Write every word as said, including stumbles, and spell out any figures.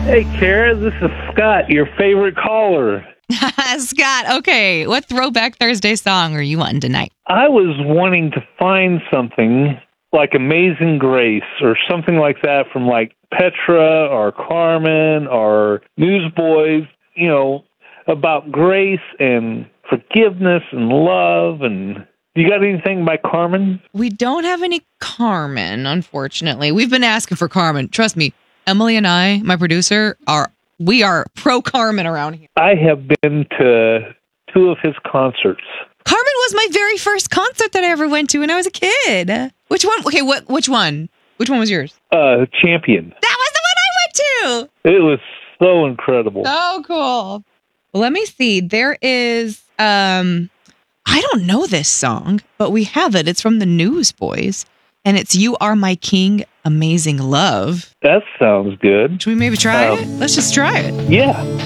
Hey, Kara, this is Scott, your favorite caller. Scott, okay. What Throwback Thursday song are you wanting tonight? I was wanting to find something like Amazing Grace or something like that from like Petra or Carmen or Newsboys, you know, about grace and forgiveness and love. And you got anything by Carmen? We don't have any Carmen, unfortunately. We've been asking for Carmen. Trust me, Emily and I, my producer, are we are pro Carmen around here. I have been to two of his concerts. Carmen was my very first concert that I ever went to when I was a kid. Which one? Okay, what? Which one? Which one was yours? Uh, Champion. That was the one I went to. It was so incredible. So cool. Well, let me see. There is, um, I don't know this song, but we have it. It's from the Newsboys, and it's "You Are My King, Amazing Love." That sounds good. Should we maybe try um, it? Let's just try it. Yeah.